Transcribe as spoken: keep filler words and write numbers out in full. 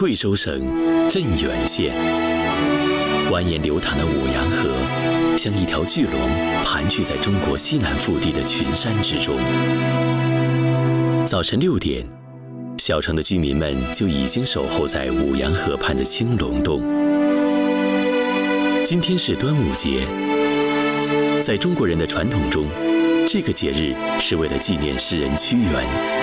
贵州省镇远县，蜿蜒流淌的五羊河像一条巨龙盘踞在中国西南腹地的群山之中。早晨六点，小城的居民们就已经守候在五羊河畔的青龙洞。今天是端午节，在中国人的传统中，这个节日是为了纪念诗人屈原。